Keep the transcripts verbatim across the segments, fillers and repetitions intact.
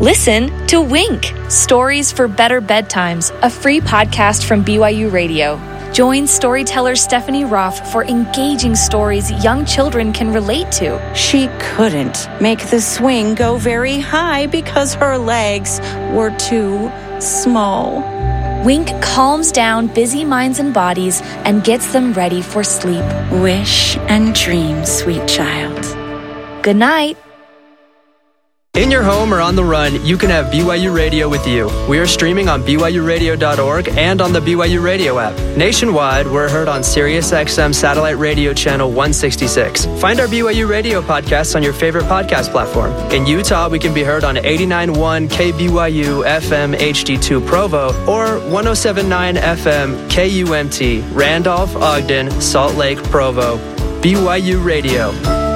Listen to Wink, Stories for Better Bedtimes, a free podcast from B Y U Radio. Join storyteller Stephanie Roth for engaging stories young children can relate to. She couldn't make the swing go very high because her legs were too small. Wink calms down busy minds and bodies and gets them ready for sleep. Wish and dream, sweet child. Good night. In your home or on the run, you can have B Y U Radio with you. We are streaming on B Y U radio dot org and on the B Y U Radio app. Nationwide, we're heard on Sirius X M satellite radio channel one sixty-six. Find our B Y U Radio podcasts on your favorite podcast platform. In Utah, we can be heard on eighty-nine point one K B Y U F M H D two Provo or one oh seven point nine F M K U M T, Randolph, Ogden, Salt Lake, Provo. B Y U Radio.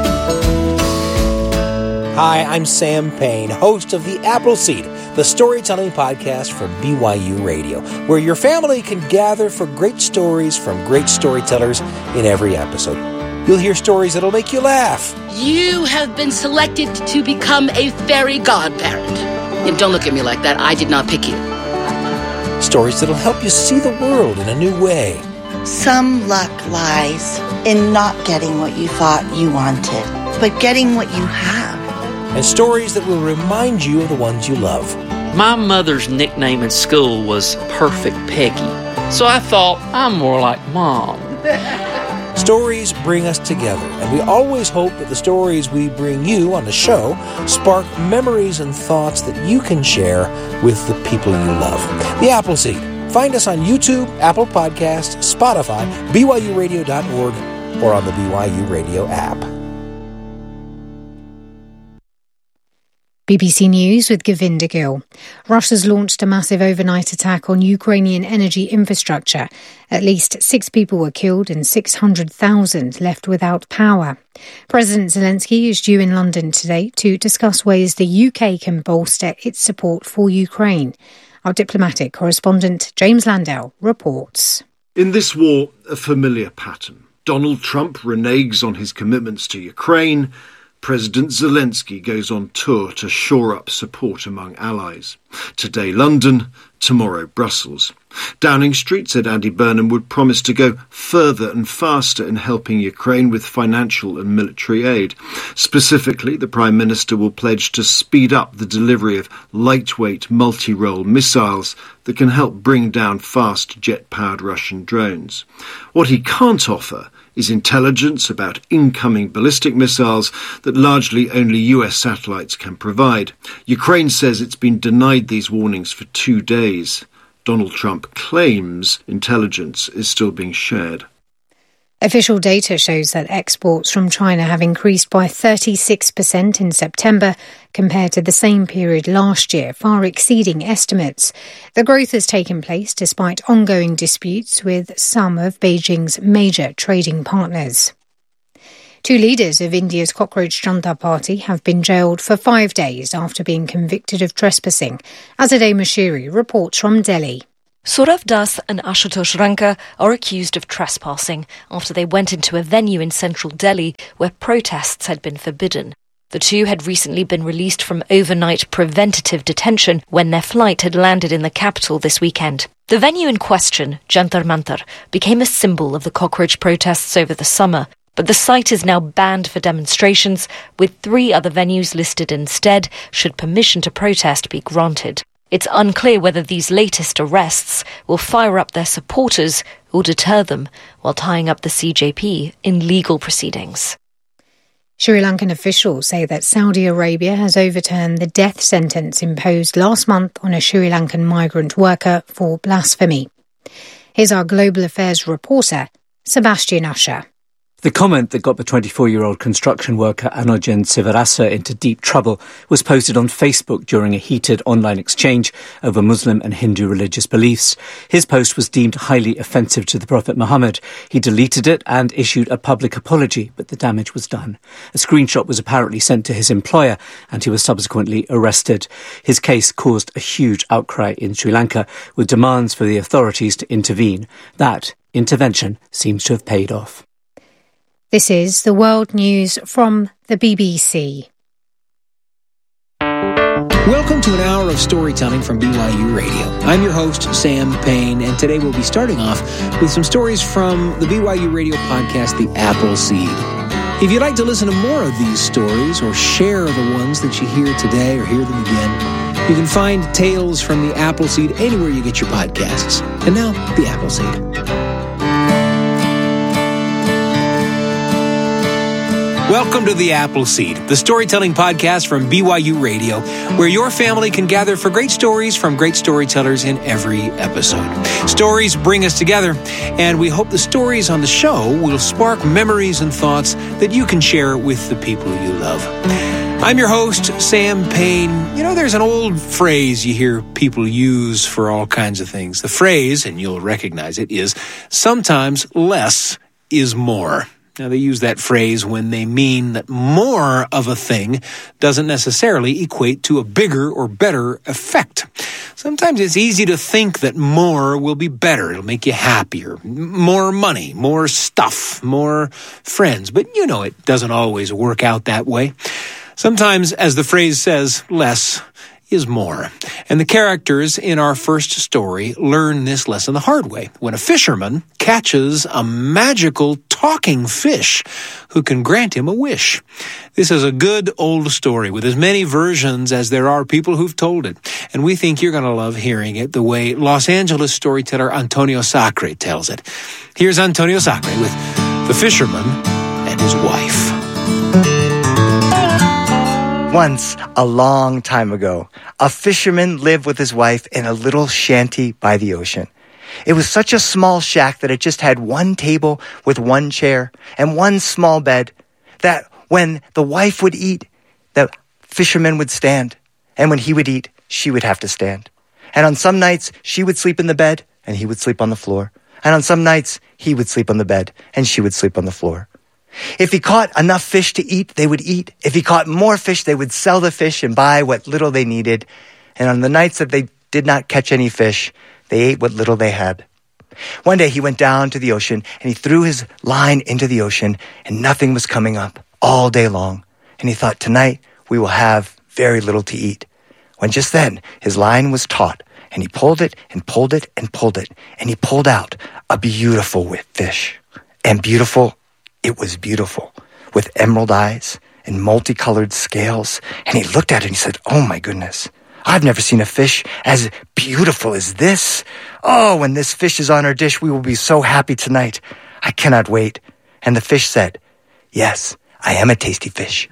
Hi, I'm Sam Payne, host of The Appleseed, the storytelling podcast from B Y U Radio, where your family can gather for great stories from great storytellers in every episode. You'll hear stories that'll make you laugh. You have been selected to become a fairy godparent. And don't look at me like that. I did not pick you. Stories that'll help you see the world in a new way. Some luck lies in not getting what you thought you wanted, but getting what you have. And stories that will remind you of the ones you love. My mother's nickname in school was Perfect Peggy, so I thought I'm more like Mom. Stories bring us together, and we always hope that the stories we bring you on the show spark memories and thoughts that you can share with the people you love. The Appleseed. Find us on YouTube, Apple Podcasts, Spotify, B Y U radio dot org, or on the B Y U Radio app. B B C News with Govinda Gill. Russia's launched a massive overnight attack on Ukrainian energy infrastructure. At least six people were killed and six hundred thousand left without power. President Zelensky is due in London today to discuss ways the U K can bolster its support for Ukraine. Our diplomatic correspondent James Landau reports. In this war, a familiar pattern. Donald Trump reneges on his commitments to Ukraine. President Zelensky goes on tour to shore up support among allies. Today London, tomorrow Brussels. Downing Street said Andy Burnham would promise to go further and faster in helping Ukraine with financial and military aid. Specifically, the Prime Minister will pledge to speed up the delivery of lightweight multi-role missiles that can help bring down fast jet-powered Russian drones. What he can't offer is intelligence about incoming ballistic missiles that largely only U S satellites can provide. Ukraine says it's been denied these warnings for two days. Donald Trump claims intelligence is still being shared. Official data shows that exports from China have increased by thirty-six percent in September compared to the same period last year, far exceeding estimates. The growth has taken place despite ongoing disputes with some of Beijing's major trading partners. Two leaders of India's Cockroach Junta Party have been jailed for five days after being convicted of trespassing. Azadeh Mashiri reports from Delhi. Saurav Das and Ashutosh Ranka are accused of trespassing after they went into a venue in central Delhi where protests had been forbidden. The two had recently been released from overnight preventative detention when their flight had landed in the capital this weekend. The venue in question, Jantar Mantar, became a symbol of the cockroach protests over the summer, but the site is now banned for demonstrations, with three other venues listed instead should permission to protest be granted. It's unclear whether these latest arrests will fire up their supporters or deter them while tying up the C J P in legal proceedings. Sri Lankan officials say that Saudi Arabia has overturned the death sentence imposed last month on a Sri Lankan migrant worker for blasphemy. Here's our Global Affairs reporter, Sebastian Usher. The comment that got the twenty-four-year-old construction worker Anojan Sivarasa into deep trouble was posted on Facebook during a heated online exchange over Muslim and Hindu religious beliefs. His post was deemed highly offensive to the Prophet Muhammad. He deleted it and issued a public apology, but the damage was done. A screenshot was apparently sent to his employer, and he was subsequently arrested. His case caused a huge outcry in Sri Lanka, with demands for the authorities to intervene. That intervention seems to have paid off. This is the World News from the B B C. Welcome to an hour of storytelling from B Y U Radio. I'm your host, Sam Payne, and today we'll be starting off with some stories from the B Y U Radio podcast, The Appleseed. If you'd like to listen to more of these stories or share the ones that you hear today or hear them again, you can find Tales from the Appleseed anywhere you get your podcasts. And now, The Appleseed. Welcome to The Appleseed, the storytelling podcast from B Y U Radio, where your family can gather for great stories from great storytellers in every episode. Stories bring us together, and we hope the stories on the show will spark memories and thoughts that you can share with the people you love. I'm your host, Sam Payne. You know, there's an old phrase you hear people use for all kinds of things. The phrase, and you'll recognize it, is sometimes less is more. Now, they use that phrase when they mean that more of a thing doesn't necessarily equate to a bigger or better effect. Sometimes it's easy to think that more will be better. It'll make you happier. More money, more stuff, more friends. But you know it doesn't always work out that way. Sometimes, as the phrase says, less is more. And the characters in our first story learn this lesson the hard way when a fisherman catches a magical talking fish who can grant him a wish. This is a good old story with as many versions as there are people who've told it. And we think you're going to love hearing it the way Los Angeles storyteller Antonio Sacre tells it. Here's Antonio Sacre with The Fisherman and His Wife. Once, a long time ago, a fisherman lived with his wife in a little shanty by the ocean. It was such a small shack that it just had one table with one chair and one small bed that when the wife would eat, the fisherman would stand. And when he would eat, she would have to stand. And on some nights, she would sleep in the bed and he would sleep on the floor. And on some nights, he would sleep on the bed and she would sleep on the floor. If he caught enough fish to eat, they would eat. If he caught more fish, they would sell the fish and buy what little they needed. And on the nights that they did not catch any fish, they ate what little they had. One day he went down to the ocean and he threw his line into the ocean and nothing was coming up all day long. And he thought, tonight we will have very little to eat. When just then his line was taut and he pulled it and pulled it and pulled it. And he pulled out a beautiful fish. And beautiful It was beautiful, with emerald eyes and multicolored scales. And he looked at it and he said, oh my goodness, I've never seen a fish as beautiful as this. Oh, when this fish is on our dish, we will be so happy tonight. I cannot wait. And the fish said, yes, I am a tasty fish.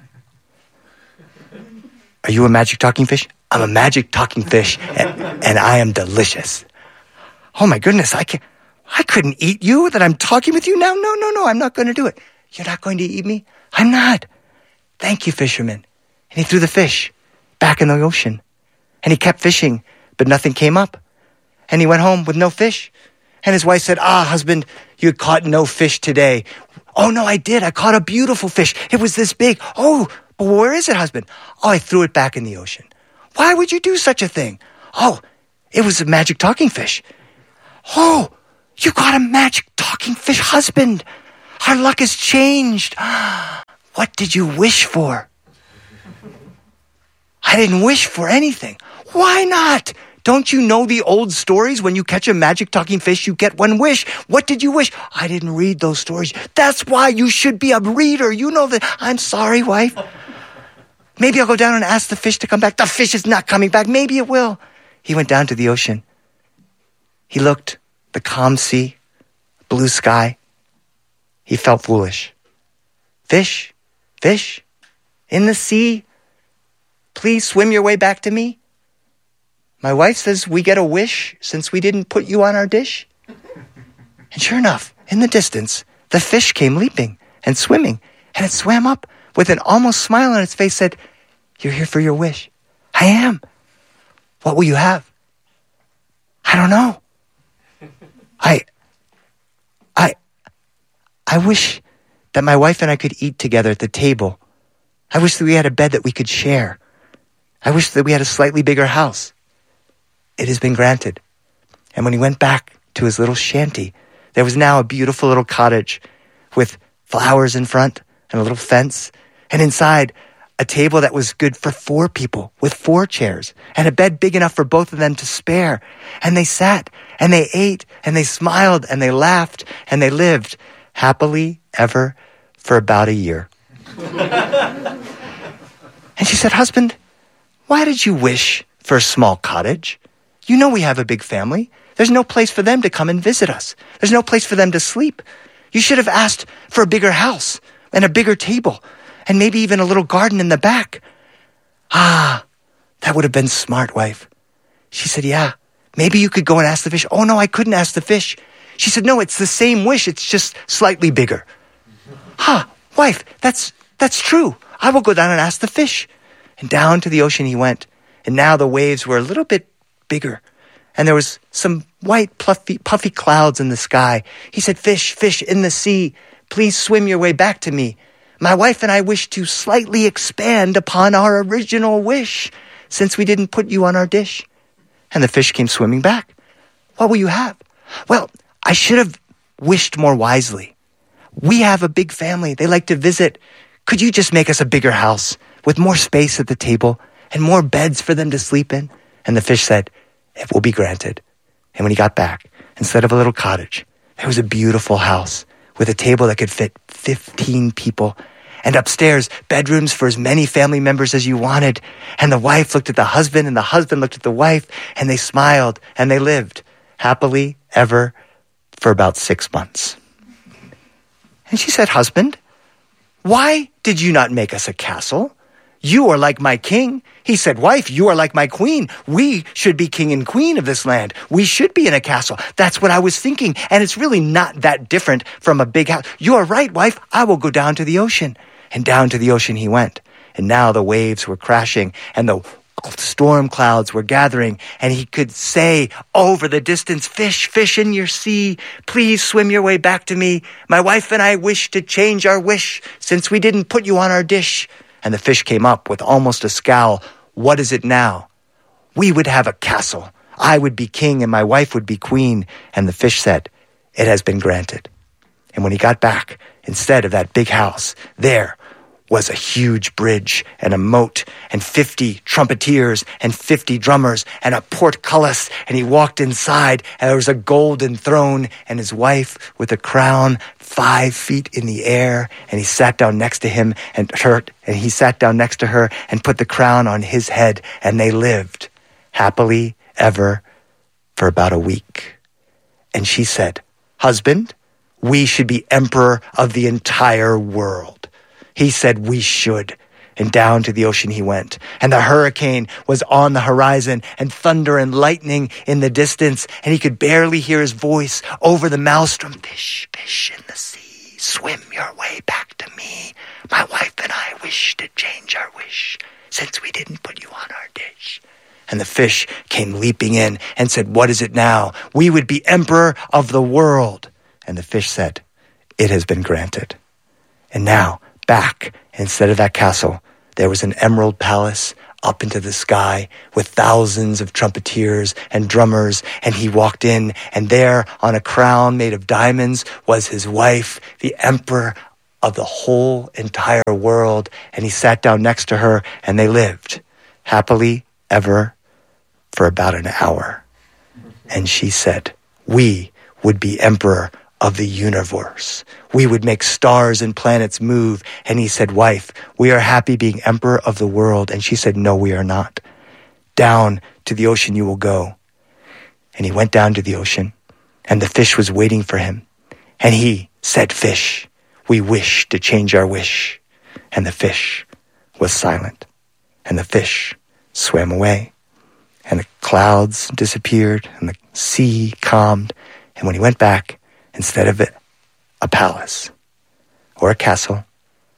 Are you a magic talking fish? I'm a magic talking fish, and, and I am delicious. Oh my goodness, I can't. I couldn't eat you that I'm talking with you now. No, no, no, I'm not going to do it. You're not going to eat me? I'm not. Thank you, fisherman. And he threw the fish back in the ocean. And he kept fishing, but nothing came up. And he went home with no fish. And his wife said, ah, husband, you caught no fish today. Oh, no, I did. I caught a beautiful fish. It was this big. Oh, but where is it, husband? Oh, I threw it back in the ocean. Why would you do such a thing? Oh, it was a magic talking fish. Oh, you got a magic talking fish husband. Our luck has changed. What did you wish for? I didn't wish for anything. Why not? Don't you know the old stories? When you catch a magic talking fish, you get one wish. What did you wish? I didn't read those stories. That's why you should be a reader. You know that. I'm sorry, wife. Maybe I'll go down and ask the fish to come back. The fish is not coming back. Maybe it will. He went down to the ocean. He looked. The calm sea, blue sky. He felt foolish. Fish, fish, in the sea, please swim your way back to me. My wife says we get a wish since we didn't put you on our dish. And sure enough, in the distance, the fish came leaping and swimming, and it swam up with an almost smile on its face, said, you're here for your wish. I am. What will you have? I don't know. I, I, I wish that my wife and I could eat together at the table. I wish that we had a bed that we could share. I wish that we had a slightly bigger house. It has been granted. And when he went back to his little shanty, there was now a beautiful little cottage with flowers in front and a little fence, and inside a table that was good for four people with four chairs and a bed big enough for both of them to spare. And they sat and they ate and they smiled and they laughed and they lived happily ever for about a year. And she said, husband, why did you wish for a small cottage? You know we have a big family. There's no place for them to come and visit us. There's no place for them to sleep. You should have asked for a bigger house and a bigger table and maybe even a little garden in the back. Ah, that would have been smart, wife. She said, yeah, maybe you could go and ask the fish. Oh, no, I couldn't ask the fish. She said, no, it's the same wish. It's just slightly bigger. Ha, huh, wife, that's that's true. I will go down and ask the fish. And down to the ocean he went. And now the waves were a little bit bigger. And there was some white, puffy, puffy clouds in the sky. He said, fish, fish in the sea, please swim your way back to me. My wife and I wish to slightly expand upon our original wish, since we didn't put you on our dish. And the fish came swimming back. What will you have? Well, I should have wished more wisely. We have a big family. They like to visit. Could you just make us a bigger house with more space at the table and more beds for them to sleep in? And the fish said, it will be granted. And when he got back, instead of a little cottage, there was a beautiful house with a table that could fit fifteen people. And upstairs, bedrooms for as many family members as you wanted. And the wife looked at the husband, and the husband looked at the wife, and they smiled, and they lived happily ever for about six months. And she said, husband, why did you not make us a castle? You are like my king. He said, wife, you are like my queen. We should be king and queen of this land. We should be in a castle. That's what I was thinking. And it's really not that different from a big house. You are right, wife. I will go down to the ocean. And down to the ocean he went. And now the waves were crashing and the storm clouds were gathering. And he could say over the distance, fish, fish in your sea, please swim your way back to me. My wife and I wish to change our wish since we didn't put you on our dish. And the fish came up with almost a scowl. What is it now? We would have a castle. I would be king and my wife would be queen. And the fish said, it has been granted. And when he got back, instead of that big house, there was a huge bridge and a moat and fifty trumpeters and fifty drummers and a portcullis. And he walked inside and there was a golden throne and his wife with a crown five feet in the air. And he sat down next to him and her, and he sat down next to her and put the crown on his head. And they lived happily ever for about a week. And she said, husband, we should be emperor of the entire world. He said we should. And down to the ocean he went. And the hurricane was on the horizon and thunder and lightning in the distance. And he could barely hear his voice over the maelstrom. Fish, fish in the sea, swim your way back to me. My wife and I wish to change our wish since we didn't put you on our dish. And the fish came leaping in and said, what is it now? We would be emperor of the world. And the fish said, it has been granted. And now, back, instead of that castle, there was an emerald palace up into the sky with thousands of trumpeters and drummers. And he walked in, and there on a crown made of diamonds was his wife, the emperor of the whole entire world. And he sat down next to her, and they lived happily ever for about an hour. And she said, we would be emperor of the universe. We would make stars and planets move. And he said, wife, we are happy being emperor of the world. And she said, no, we are not. Down to the ocean you will go. And he went down to the ocean, and the fish was waiting for him. And he said, fish, we wish to change our wish. And the fish was silent. And the fish swam away. And the clouds disappeared, and the sea calmed. And when he went back, instead of it, a palace, or a castle,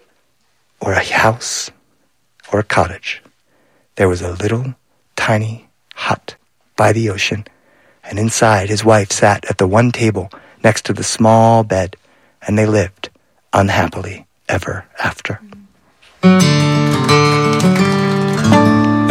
or a house, or a cottage, there was a little tiny hut by the ocean, and inside his wife sat at the one table next to the small bed, and they lived unhappily ever after. That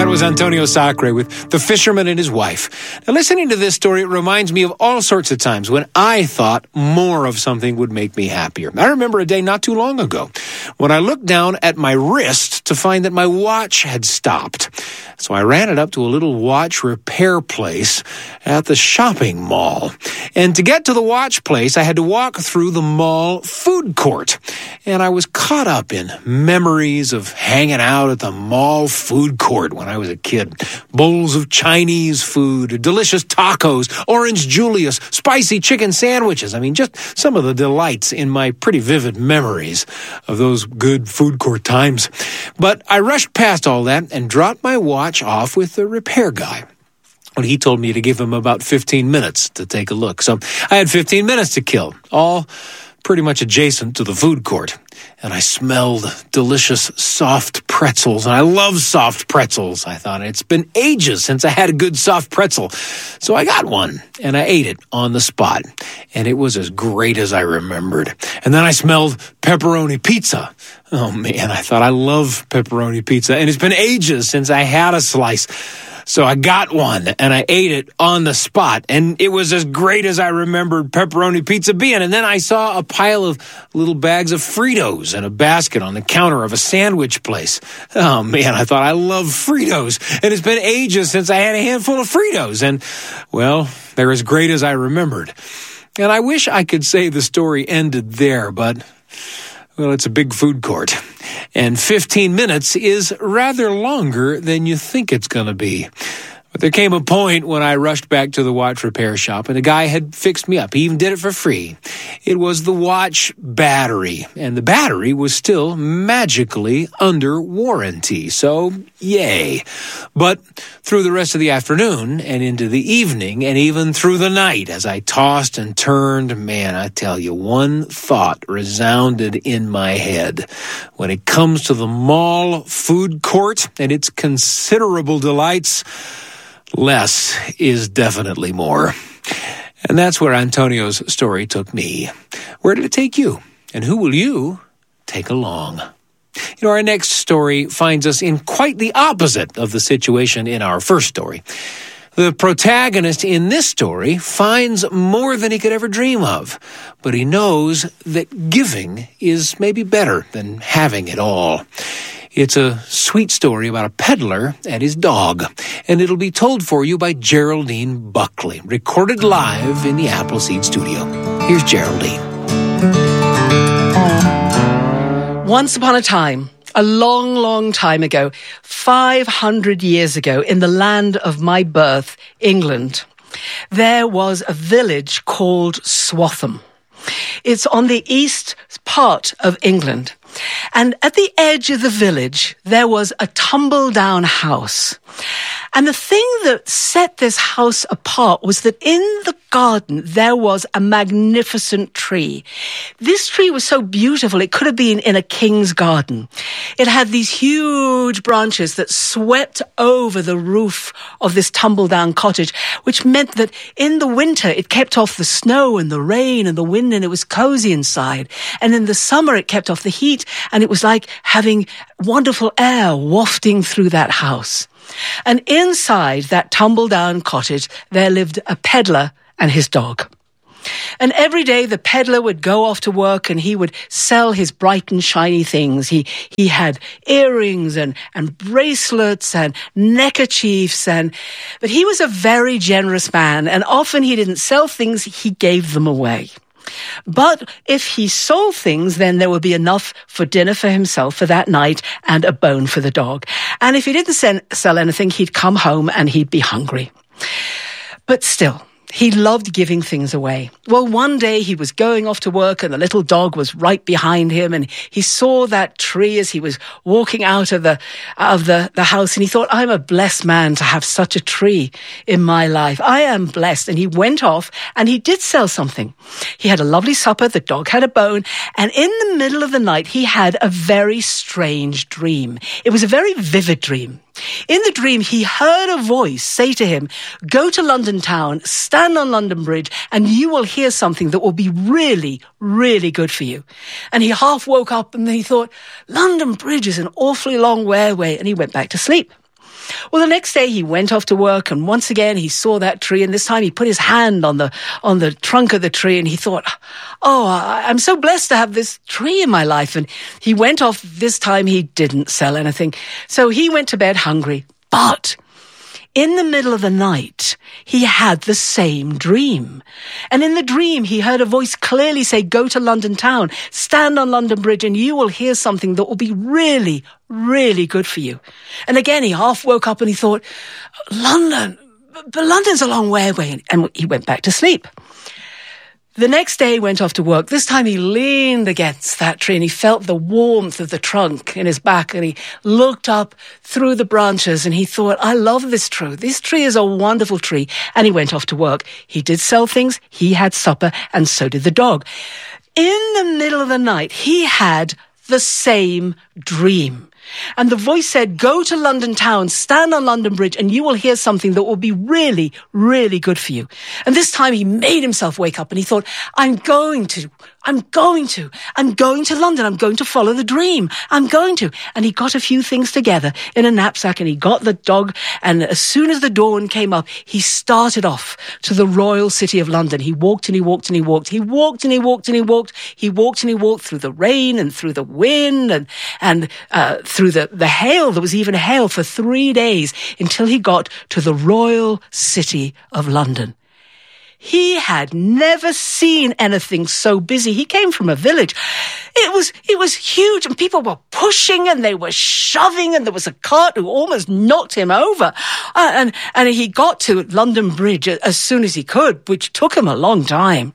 That was Antonio Sacre with The Fisherman and His Wife. Now, listening to this story, it reminds me of all sorts of times when I thought more of something would make me happier. I remember a day not too long ago when I looked down at my wrist to find that my watch had stopped. So I ran it up to a little watch repair place at the shopping mall. And to get to the watch place, I had to walk through the mall food court. And I was caught up in memories of hanging out at the mall food court when I was a kid. Bowls of Chinese food, delicious tacos, orange Julius, spicy chicken sandwiches. I mean, just some of the delights in my pretty vivid memories of those good food court times. But I rushed past all that and dropped my watch off with the repair guy. Well, he told me to give him about fifteen minutes to take a look. So I had fifteen minutes to kill, all pretty much adjacent to the food court. And I smelled delicious soft pretzels. And I love soft pretzels. I thought it's been ages since I had a good soft pretzel. So I got one and I ate it on the spot. And it was as great as I remembered. And then I smelled pepperoni pizza. Oh man, I thought I love pepperoni pizza. And it's been ages since I had a slice. So I got one, and I ate it on the spot, and it was as great as I remembered pepperoni pizza being. And then I saw a pile of little bags of Fritos in a basket on the counter of a sandwich place. Oh, man, I thought I love Fritos, and it's been ages since I had a handful of Fritos, and, well, they're as great as I remembered. And I wish I could say the story ended there, but, well, it's a big food court. And fifteen minutes is rather longer than you think it's going to be. But there came a point when I rushed back to the watch repair shop, and the guy had fixed me up. He even did it for free. It was the watch battery, and the battery was still magically under warranty. So, yay. But through the rest of the afternoon and into the evening and even through the night, as I tossed and turned, man, I tell you, one thought resounded in my head. When it comes to the mall food court and its considerable delights, less is definitely more. And that's where Antonio's story took me. Where did it take you? And who will you take along? You know, our next story finds us in quite the opposite of the situation in our first story. The protagonist in this story finds more than he could ever dream of, but he knows that giving is maybe better than having it all. It's a sweet story about a peddler and his dog, and it'll be told for you by Geraldine Buckley, recorded live in the Appleseed studio. Here's Geraldine. Once upon a time, a long, long time ago, five hundred years ago, in the land of my birth, England, there was a village called Swatham. It's on the east part of England. And at the edge of the village, there was a tumble-down house. And the thing that set this house apart was that in the garden, there was a magnificent tree. This tree was so beautiful, it could have been in a king's garden. It had these huge branches that swept over the roof of this tumble-down cottage, which meant that in the winter, it kept off the snow and the rain and the wind, and it was cozy inside. And in the summer, it kept off the heat, and it was like having wonderful air wafting through that house. And inside that tumble-down cottage, there lived a peddler and his dog. And every day the peddler would go off to work and he would sell his bright and shiny things. He he had earrings and, and bracelets and neckerchiefs, and but he was a very generous man, and often he didn't sell things, he gave them away. But if he sold things, then there would be enough for dinner for himself for that night and a bone for the dog. And if he didn't sell, sell anything, he'd come home and he'd be hungry. But still, he loved giving things away. Well, one day he was going off to work and the little dog was right behind him, and he saw that tree as he was walking out of the out of the, the house, and he thought, I'm a blessed man to have such a tree in my life. I am blessed. And he went off and he did sell something. He had a lovely supper, the dog had a bone, and in the middle of the night he had a very strange dream. It was a very vivid dream. In the dream, he heard a voice say to him, go to London town, stand on London Bridge, and you will hear something that will be really, really good for you. And he half woke up and he thought, London Bridge is an awfully long way away, and he went back to sleep. Well, the next day he went off to work, and once again he saw that tree, and this time he put his hand on the on the trunk of the tree, and he thought, oh, I'm so blessed to have this tree in my life. And he went off. This time he didn't sell anything. So he went to bed hungry. But in the middle of the night, he had the same dream. And in the dream, he heard a voice clearly say, go to London town, stand on London Bridge, and you will hear something that will be really, really good for you. And again, he half woke up and he thought, London, but London's a long way away. And he went back to sleep. The next day he went off to work. This time he leaned against that tree and he felt the warmth of the trunk in his back, and he looked up through the branches and he thought, I love this tree. This tree is a wonderful tree. And he went off to work. He did sell things. He had supper, and so did the dog. In the middle of the night, he had the same dream. And the voice said, go to London town, stand on London Bridge, and you will hear something that will be really, really good for you. And this time he made himself wake up and he thought, I'm going to, I'm going to, I'm going to London. I'm going to follow the dream. I'm going to. And he got a few things together in a knapsack, and he got the dog. And as soon as the dawn came up, he started off to the royal city of London. He walked and he walked and he walked. He walked and he walked and he walked. He walked and he walked through the rain and through the wind and, and, uh, through the, the hail. There was even hail for three days until he got to the royal city of London. He had never seen anything so busy. He came from a village. It was, it was huge, and people were pushing and they were shoving, and there was a cart who almost knocked him over. Uh, and, and he got to London Bridge as soon as he could, which took him a long time.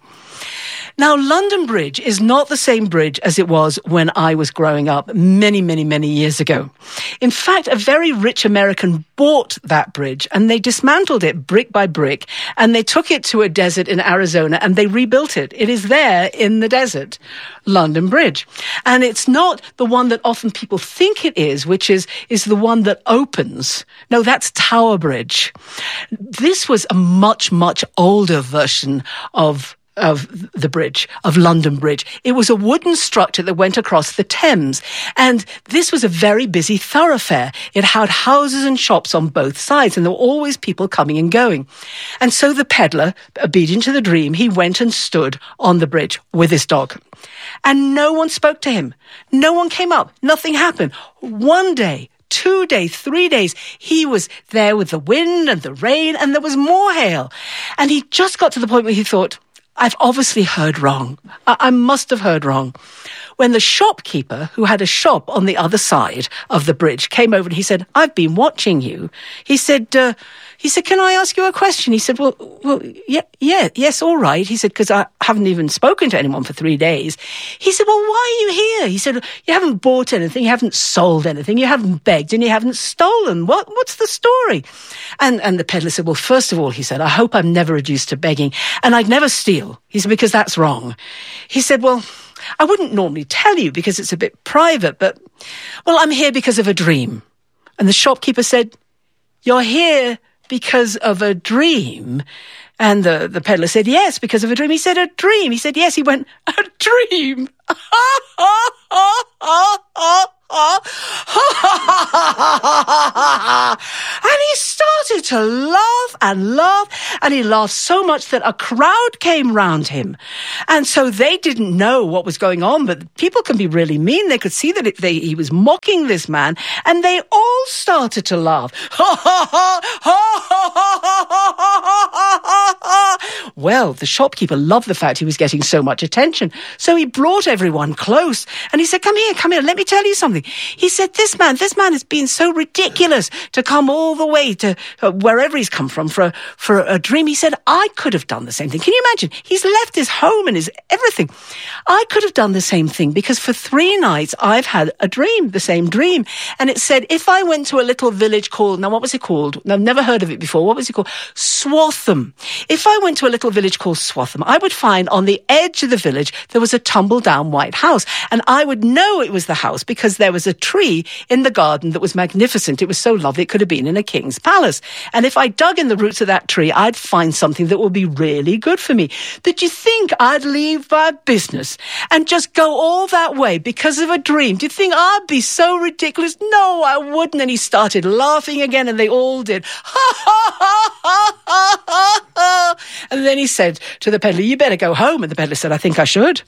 Now, London Bridge is not the same bridge as it was when I was growing up many, many, many years ago. In fact, a very rich American bought that bridge and they dismantled it brick by brick, and they took it to a desert in Arizona and they rebuilt it. It is there in the desert, London Bridge. And it's not the one that often people think it is, which is, is the one that opens. No, that's Tower Bridge. This was a much, much older version of of the bridge, of London Bridge. It was a wooden structure that went across the Thames. And this was a very busy thoroughfare. It had houses and shops on both sides, and there were always people coming and going. And so the peddler, obedient to the dream, he went and stood on the bridge with his dog. And no one spoke to him. No one came up. Nothing happened. One day, two days, three days, he was there with the wind and the rain, and there was more hail. And he just got to the point where he thought, I've obviously heard wrong. I, I must have heard wrong. When the shopkeeper, who had a shop on the other side of the bridge, came over and he said, I've been watching you. He said, uh, he said, can I ask you a question? He said, well, well, yeah, yeah, yes, all right. He said, because I haven't even spoken to anyone for three days. He said, well, why are you here? He said, you haven't bought anything, you haven't sold anything, you haven't begged, and you haven't stolen. What, what's the story? And, and the peddler said, well, first of all, he said, I hope I'm never reduced to begging, and I'd never steal. He said, because that's wrong. He said, well, I wouldn't normally tell you because it's a bit private, but, well, I'm here because of a dream. And the shopkeeper said, you're here because of a dream? And the, the peddler said, yes, because of a dream. He said, a dream? He said, yes. He went, a dream? And he started to laugh and laugh, and he laughed so much that a crowd came round him. And so they didn't know what was going on, but people can be really mean. They could see that it, they, he was mocking this man, and they all started to laugh. Well, the shopkeeper loved the fact he was getting so much attention, so he brought everyone close, and he said, come here, come here, let me tell you something. He said, this man, this man has been so ridiculous to come all the way to uh, wherever he's come from for, for a dream. He said, I could have done the same thing. Can you imagine? He's left his home and his everything. I could have done the same thing because for three nights I've had a dream, the same dream. And it said, if I went to a little village called, now what was it called? I've never heard of it before. What was it called? Swatham. If I went to a little little village called Swatham, I would find on the edge of the village there was a tumble-down white house. And I would know it was the house because there was a tree in the garden that was magnificent. It was so lovely it could have been in a king's palace. And if I dug in the roots of that tree, I'd find something that would be really good for me. Did you think I'd leave my business and just go all that way because of a dream? Do you think I'd be so ridiculous? No, I wouldn't. And he started laughing again, and they all did. Ha, ha, ha, ha, ha, ha, ha. And then he said to the peddler, you better go home. And the peddler said, I think I should.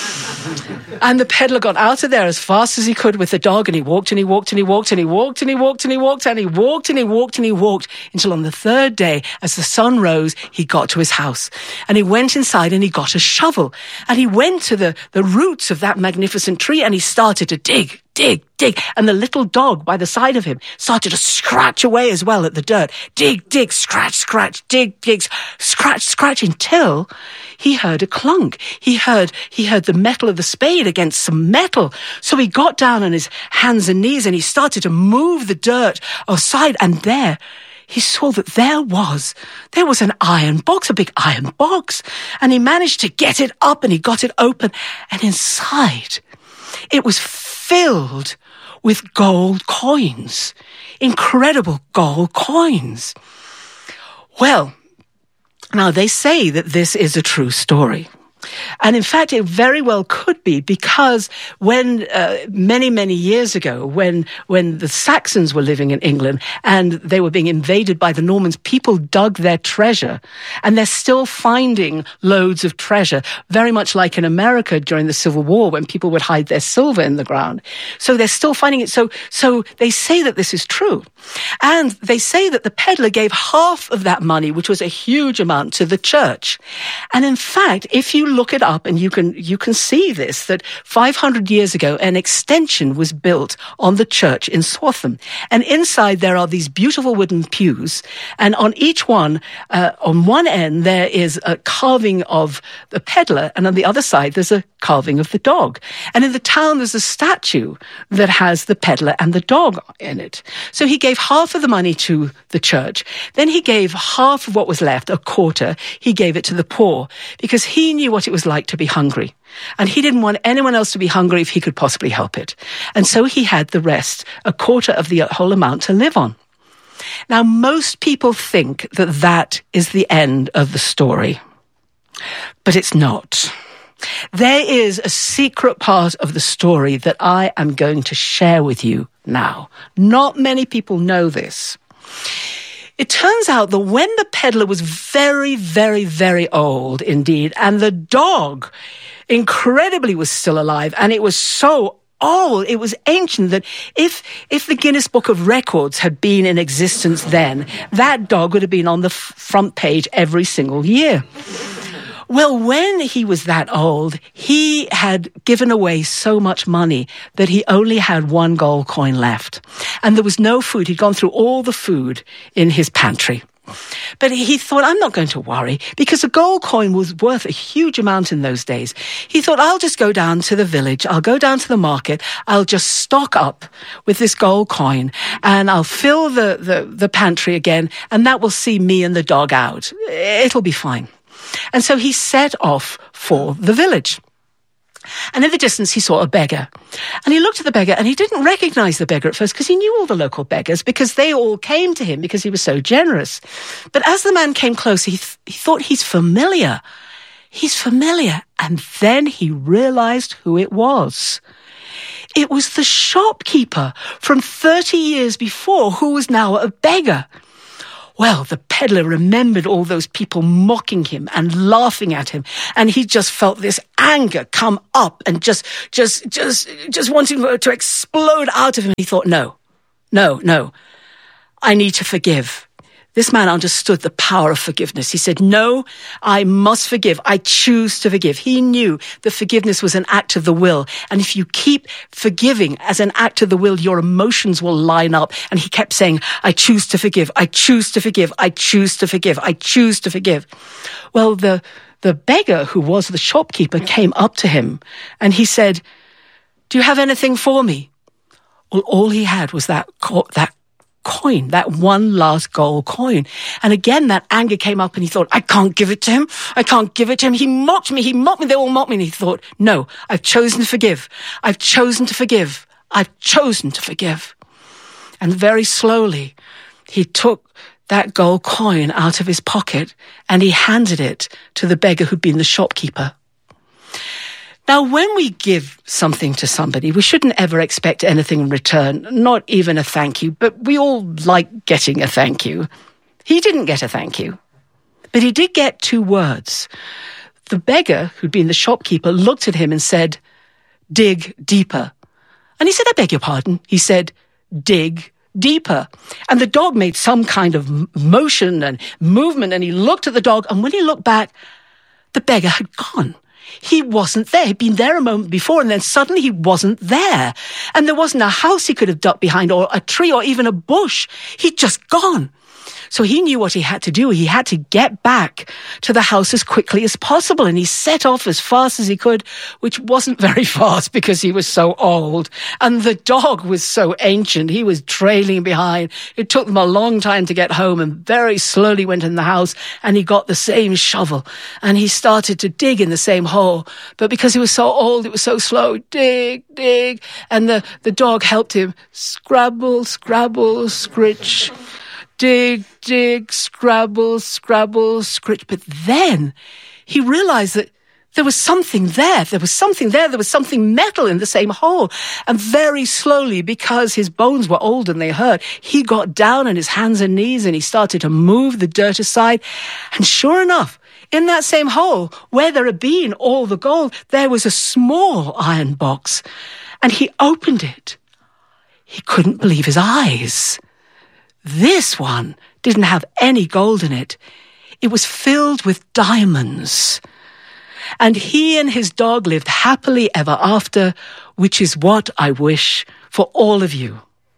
And the peddler got out of there as fast as he could with the dog, and he walked and he walked and he walked and he walked and he walked and he walked and he walked and he walked and he walked until on the third day, as the sun rose, he got to his house. And he went inside and he got a shovel. And he went to the, the roots of that magnificent tree and he started to dig. Dig, dig. And the little dog by the side of him started to scratch away as well at the dirt. Dig, dig, scratch, scratch, dig, dig, scratch, scratch, until he heard a clunk. He heard, he heard the metal of the spade against some metal. So he got down on his hands and knees and he started to move the dirt aside. And there, he saw that there was, there was an iron box, a big iron box. And he managed to get it up and he got it open. And inside, it was filled with gold coins, incredible gold coins. Well, now they say that this is a true story. And in fact, it very well could be, because when uh, many, many years ago, when when the Saxons were living in England and they were being invaded by the Normans, people dug their treasure, and they're still finding loads of treasure, very much like in America during the Civil War when people would hide their silver in the ground. So they're still finding it. So, so they say that this is true. And they say that the peddler gave half of that money, which was a huge amount, to the church. And in fact, if you look it up, and you can you can see this, that five hundred years ago, an extension was built on the church in Swatham. And inside there are these beautiful wooden pews. And on each one, uh, on one end, there is a carving of the peddler. And on the other side, there's a carving of the dog. And in the town, there's a statue that has the peddler and the dog in it. So he gave half of the money to the church. Then he gave half of what was left, a quarter. He gave it to the poor, because he knew what it was like to be hungry. And he didn't want anyone else to be hungry if he could possibly help it. And so he had the rest, a quarter of the whole amount, to live on. Now, most people think that that is the end of the story. But it's not. There is a secret part of the story that I am going to share with you now. Not many people know this. It turns out that when the peddler was very, very, very old indeed, and the dog incredibly was still alive, and it was so old, it was ancient, that if if the Guinness Book of Records had been in existence then, that dog would have been on the f- front page every single year. Well, when he was that old, he had given away so much money that he only had one gold coin left. And there was no food. He'd gone through all the food in his pantry. But he thought, I'm not going to worry, because a gold coin was worth a huge amount in those days. He thought, I'll just go down to the village. I'll go down to the market. I'll just stock up with this gold coin, and I'll fill the, the, the pantry again, and that will see me and the dog out. It'll be fine. And so he set off for the village. And in the distance, he saw a beggar. And he looked at the beggar, and he didn't recognize the beggar at first, because he knew all the local beggars, because they all came to him because he was so generous. But as the man came closer, he, th- he thought, he's familiar. He's familiar. And then he realized who it was. It was the shopkeeper from thirty years before, who was now a beggar. Well, the peddler remembered all those people mocking him and laughing at him, and he just felt this anger come up and just, just, just, just wanting to explode out of him. He thought, no, no, no, I need to forgive. This man understood the power of forgiveness. He said, no, I must forgive. I choose to forgive. He knew that forgiveness was an act of the will. And if you keep forgiving as an act of the will, your emotions will line up. And he kept saying, I choose to forgive. I choose to forgive. I choose to forgive. I choose to forgive. Well, the, the beggar, who was the shopkeeper, came up to him and he said, do you have anything for me? Well, all he had was that, co- that coin, that one last gold coin. And again, that anger came up and he thought, I can't give it to him. I can't give it to him. He mocked me. He mocked me. They all mocked me. And he thought, no, I've chosen to forgive. I've chosen to forgive. I've chosen to forgive. And very slowly, he took that gold coin out of his pocket and he handed it to the beggar who'd been the shopkeeper. Now, when we give something to somebody, we shouldn't ever expect anything in return, not even a thank you, but we all like getting a thank you. He didn't get a thank you, but he did get two words. The beggar, who'd been the shopkeeper, looked at him and said, dig deeper. And he said, I beg your pardon. He said, dig deeper. And the dog made some kind of motion and movement, and he looked at the dog, and when he looked back, the beggar had gone. He wasn't there. He'd been there a moment before, and then suddenly he wasn't there. And there wasn't a house he could have ducked behind, or a tree, or even a bush. He'd just gone. So he knew what he had to do. He had to get back to the house as quickly as possible. And he set off as fast as he could, which wasn't very fast because he was so old. And the dog was so ancient. He was trailing behind. It took them a long time to get home, and very slowly went in the house, and he got the same shovel and he started to dig in the same hole. But because he was so old, it was so slow. Dig, dig. And the, the dog helped him. Scrabble, scrabble, scritch. Dig, dig, scrabble, scrabble, scritch. But then he realized that there was something there. There was something there. There was something metal in the same hole. And very slowly, because his bones were old and they hurt, he got down on his hands and knees and he started to move the dirt aside. And sure enough, in that same hole, where there had been all the gold, there was a small iron box. And he opened it. He couldn't believe his eyes. This one didn't have any gold in it. It was filled with diamonds. And he and his dog lived happily ever after, which is what I wish for all of you.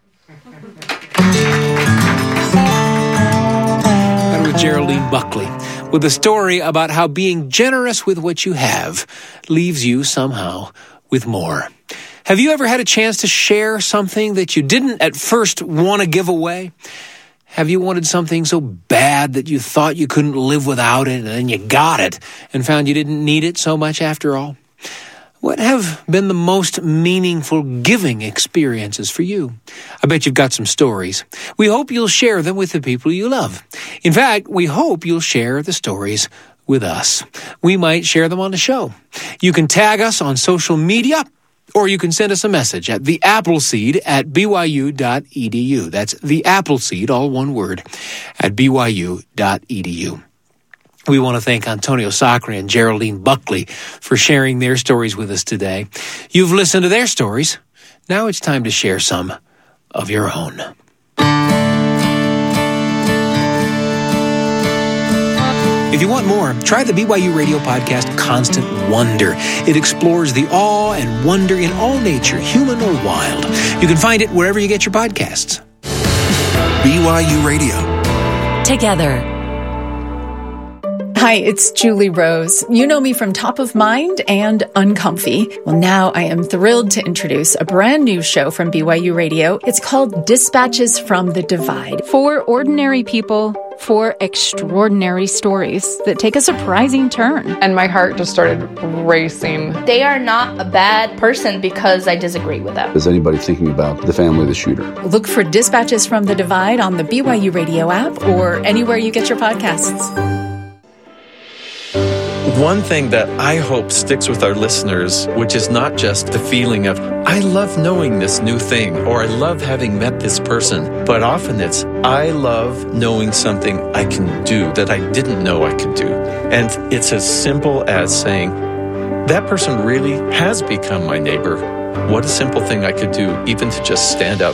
And with Geraldine Buckley, with a story about how being generous with what you have leaves you somehow with more. Have you ever had a chance to share something that you didn't at first want to give away? Have you wanted something so bad that you thought you couldn't live without it, and then you got it and found you didn't need it so much after all? What have been the most meaningful giving experiences for you? I bet you've got some stories. We hope you'll share them with the people you love. In fact, we hope you'll share the stories with us. We might share them on the show. You can tag us on social media, or you can send us a message at the Appleseed at b y u dot e d u. That's the Appleseed, all one word, at b y u dot e d u. We want to thank Antonio Sacre and Geraldine Buckley for sharing their stories with us today. You've listened to their stories. Now it's time to share some of your own. If you want more, try the B Y U Radio podcast, Constant Wonder. It explores the awe and wonder in all nature, human or wild. You can find it wherever you get your podcasts. B Y U Radio. Together. Hi, it's Julie Rose. You know me from Top of Mind and Uncomfy. Well, now I am thrilled to introduce a brand new show from B Y U Radio. It's called Dispatches from the Divide. For ordinary people, for extraordinary stories that take a surprising turn. And my heart just started racing. They are not a bad person because I disagree with them. Is anybody thinking about the family of the shooter? Look for Dispatches from the Divide on the B Y U Radio app or anywhere you get your podcasts. One thing that I hope sticks with our listeners, which is not just the feeling of, I love knowing this new thing, or I love having met this person, but often it's, I love knowing something I can do that I didn't know I could do. And it's as simple as saying, that person really has become my neighbor. What a simple thing I could do, even to just stand out